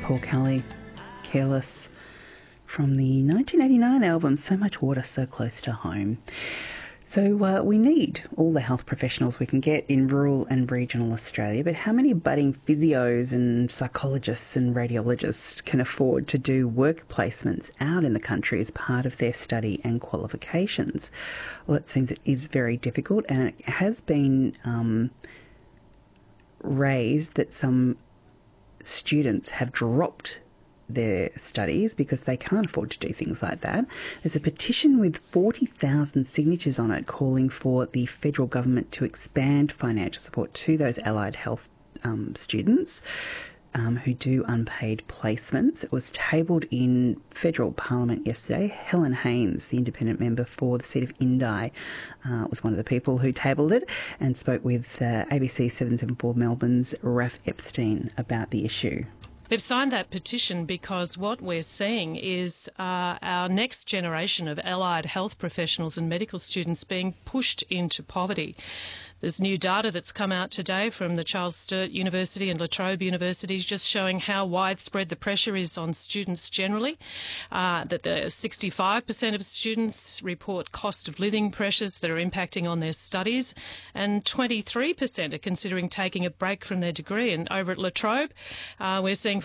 Paul Kelly, Careless, from the 1989 album So Much Water, So Close to Home. So we need all the health professionals we can get in rural and regional Australia, but how many budding physios and psychologists and radiologists can afford to do work placements out in the country as part of their study and qualifications? Well, it seems it is very difficult, and it has been raised that some students have dropped their studies because they can't afford to do things like that. There's a petition with 40,000 signatures on it calling for the federal government to expand financial support to those allied health students who do unpaid placements. It was tabled in federal parliament yesterday. Helen Haynes, the independent member for the seat of Indi, was one of the people who tabled it and spoke with ABC 774 Melbourne's Raph Epstein about the issue. They've signed that petition because what we're seeing is our next generation of allied health professionals and medical students being pushed into poverty. There's new data that's come out today from the Charles Sturt University and La Trobe University just showing how widespread the pressure is on students generally, that 65% of students report cost of living pressures that are impacting on their studies, and 23% are considering taking a break from their degree. And over at La Trobe, we're seeing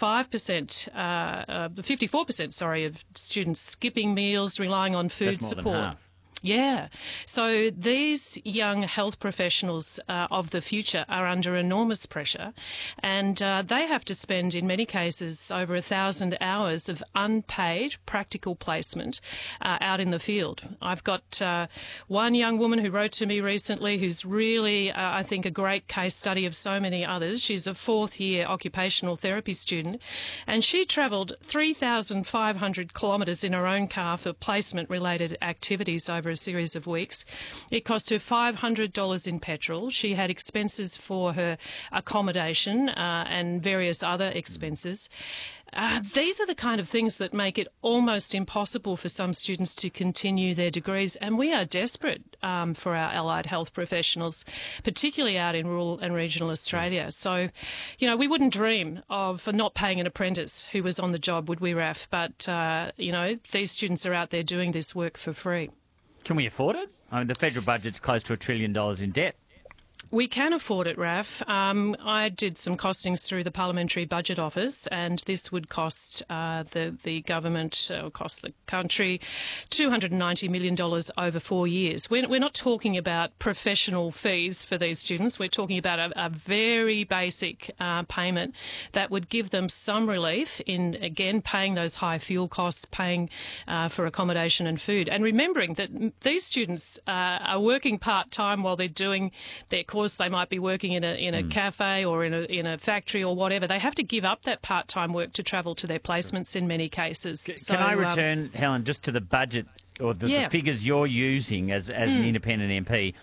54% of students skipping meals, relying on food support. Yeah. So these young health professionals of the future are under enormous pressure, and they have to spend, in many cases, over 1,000 hours of unpaid practical placement out in the field. I've got one young woman who wrote to me recently who's really, I think, a great case study of so many others. She's a fourth-year occupational therapy student, and she travelled 3,500 kilometres in her own car for placement-related activities over a series of weeks. It cost her $500 in petrol. She had expenses for her accommodation and various other expenses. These are the kind of things that make it almost impossible for some students to continue their degrees, and we are desperate for our allied health professionals, particularly out in rural and regional Australia. So, you know, we wouldn't dream of not paying an apprentice who was on the job, would we, Raph? But, you know, these students are out there doing this work for free. Can we afford it? I mean, the federal budget's close to $1 trillion in debt. We can afford it, Raph. I did some costings through the Parliamentary Budget Office, and this would cost the government, cost the country, $290 million over 4 years. We're not talking about professional fees for these students. We're talking about a very basic payment that would give them some relief in, again, paying those high fuel costs, paying for accommodation and food. And remembering that these students are working part-time while they're doing their course. They might be working in a cafe or in a factory or whatever. They have to give up that part-time work to travel to their placements in many cases. Can I return, Helen, just to the budget or the figures you're using as an independent MP?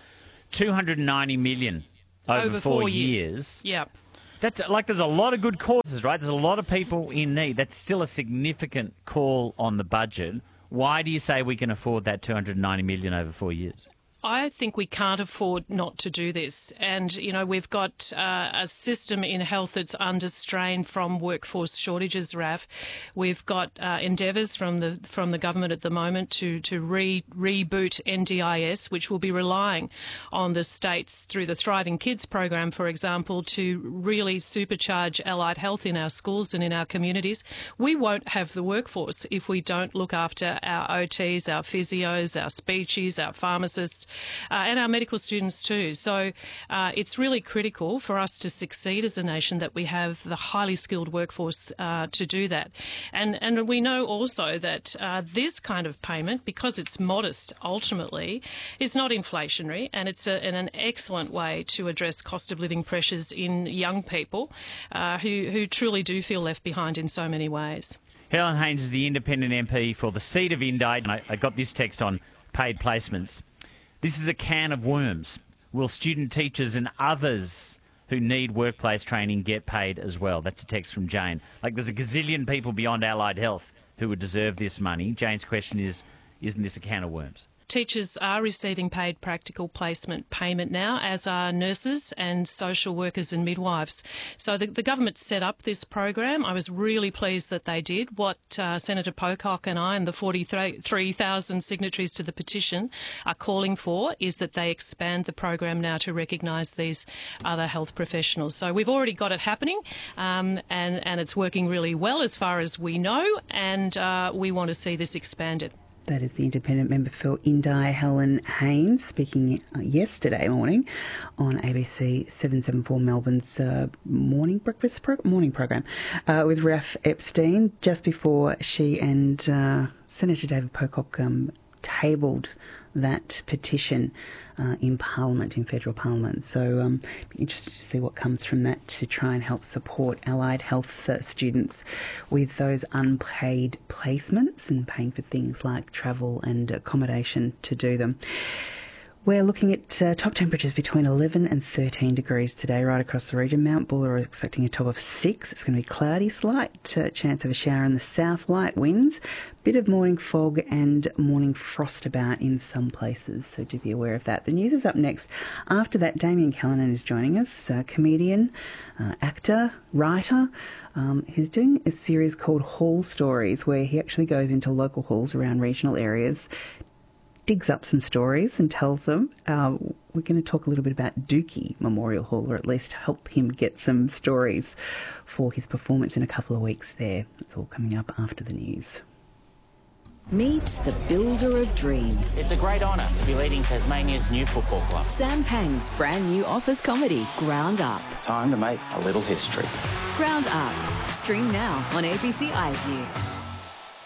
$290 million over 4 years. Yep. That's like there's a lot of good causes, right? There's a lot of people in need. That's still a significant call on the budget. Why do you say we can afford that $290 million over 4 years? I think we can't afford not to do this. And, you know, we've got a system in health that's under strain from workforce shortages, Raph. We've got endeavours from the government at the moment to reboot NDIS, which will be relying on the states through the Thriving Kids program, for example, to really supercharge allied health in our schools and in our communities. We won't have the workforce if we don't look after our OTs, our physios, our speechies, our pharmacists, and our medical students too. So it's really critical for us to succeed as a nation that we have the highly skilled workforce to do that. And we know also that this kind of payment, because it's modest ultimately, is not inflationary, and it's an excellent way to address cost of living pressures in young people who truly do feel left behind in so many ways. Helen Haynes is the independent MP for the seat of Indi. And I got this text on paid placements. This is a can of worms. Will student teachers and others who need workplace training get paid as well? That's a text from Jane. Like, there's a gazillion people beyond allied health who would deserve this money. Jane's question is, isn't this a can of worms? teachers are receiving paid practical placement payment now, as are nurses and social workers and midwives. So the government set up this program. I was really pleased that they did. What Senator Pocock and I and the 43,000 signatories to the petition are calling for is that they expand the program now to recognise these other health professionals. So we've already got it happening, and it's working really well as far as we know, and we want to see this expanded. That is the independent member for Indi, Helen Haines, speaking yesterday morning on ABC 774 Melbourne's morning program with Raf Epstein, just before she and Senator David Pocock tabled that petition in Parliament, in federal Parliament. So be interested to see what comes from that to try and help support allied health students with those unpaid placements and paying for things like travel and accommodation to do them. We're looking at top temperatures between 11 and 13 degrees today right across the region. Mount Buller is expecting a top of 6. It's going to be cloudy, slight chance of a shower in the south, light winds, bit of morning fog and morning frost about in some places, so do be aware of that. The news is up next. After that, Damien Callanan is joining us, comedian, actor, writer. He's doing a series called Hall Stories, where he actually goes into local halls around regional areas, digs up some stories and tells them. We're going to talk a little bit about Dookie Memorial Hall, or at least help him get some stories for his performance in a couple of weeks there. It's all coming up after the news. Meet the builder of dreams. It's a great honour to be leading Tasmania's new football club. Sam Pang's brand new office comedy, Ground Up. Time to make a little history. Ground Up. Stream now on ABC iView.